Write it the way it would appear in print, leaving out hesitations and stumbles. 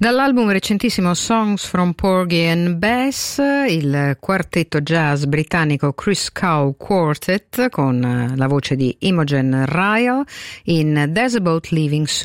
Dall'album recentissimo Songs from Porgy and Bess, il quartetto jazz britannico Chris Cow Quartet con la voce di Imogen Ryle in There's a Boat Leaving Soon.